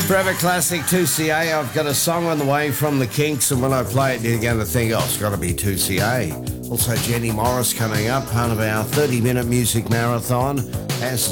Forever classic 2CA. I've got a song on the way from the Kinks, and when I play it, you're going to think, oh, it's got to be 2CA. Also, Jenny Morris coming up, part of our 30-minute music marathon, as